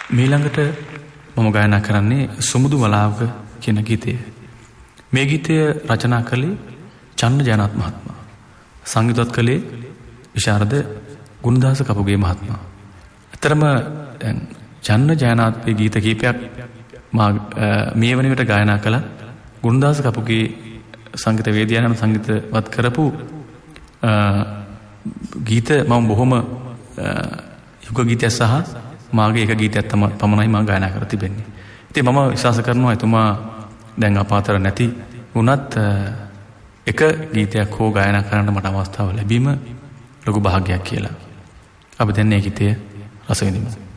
මීළඟට මම ගායනා කරන්නේ සුමුදු වලාවක කියන ගීතය. මේ ගීතය රචනා කළේ චන්න ජයනාත් මහත්මයා. සංගීතවත් කළේ විශාරද ගුණදාස කපුගේ මහත්මයා. ඇතරම චන්න ජයනාත්ගේ ගීත කීපයක් මේ වන විට ගායනා කළා. ගුණදාස කපුගේ සංගීත වේදිකාවන සංගීතවත් කරපු ගීත මම බොහොම යුග ගීතය සහ මාගේ එක ගීතයක් පමණයි මම ගායනා කර තිබෙන්නේ. ඉතින් මම විශ්වාස කරනවා එතුමා දැන් අපාතර නැති වුණත් එක ගීතයක් හෝ ගායනා කරන්න මට අවස්ථාව ලැබීම ලොකු භාග්‍යයක් කියලා. අපි දැන් මේ ගීතය රස විඳිමු.